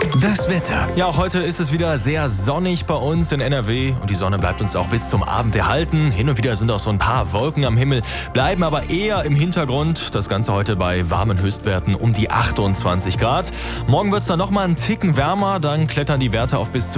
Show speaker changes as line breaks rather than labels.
Das Wetter.
Ja, auch heute ist es wieder sehr sonnig bei uns in NRW und die Sonne bleibt uns auch bis zum Abend erhalten. Hin und wieder sind auch so ein paar Wolken am Himmel, bleiben aber eher im Hintergrund. Das Ganze heute bei warmen Höchstwerten um die 28 Grad. Morgen wird es dann nochmal einen Ticken wärmer, dann klettern die Werte auf bis zu